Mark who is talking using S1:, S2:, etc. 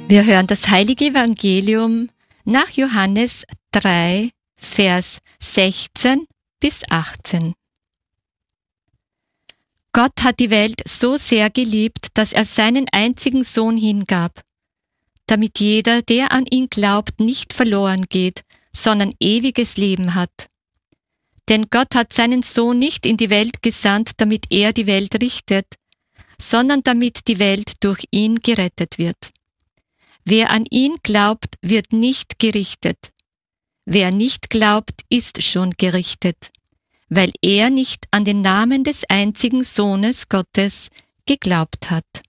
S1: Wir hören das heilige Evangelium nach Johannes 3, Vers 16 bis 18. Gott hat die Welt so sehr geliebt, dass er seinen einzigen Sohn hingab, damit jeder, der an ihn glaubt, nicht verloren geht, sondern ewiges Leben hat. Denn Gott hat seinen Sohn nicht in die Welt gesandt, damit er die Welt richtet, sondern damit die Welt durch ihn gerettet wird. Wer an ihn glaubt, wird nicht gerichtet. Wer nicht glaubt, ist schon gerichtet, weil er nicht an den Namen des einzigen Sohnes Gottes geglaubt hat.